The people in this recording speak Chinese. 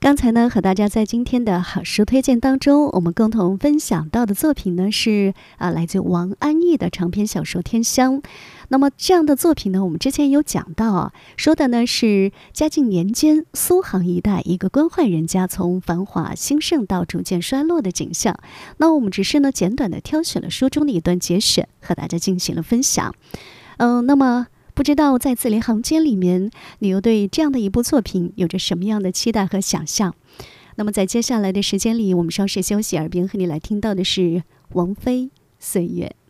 刚才呢，和大家在今天的好书推荐当中，我们共同分享到的作品呢是来自王安忆的长篇小说《天香》。那么这样的作品呢，我们之前有讲到说的呢是嘉靖年间苏杭一带一个官宦人家从繁华兴盛到逐渐衰落的景象。那我们只是呢简短的挑选了书中的一段节选，和大家进行了分享。那么不知道在字里行间里面，你又对这样的一部作品有着什么样的期待和想象？那么在接下来的时间里，我们稍事休息，耳边和你来听到的是王菲《岁月》。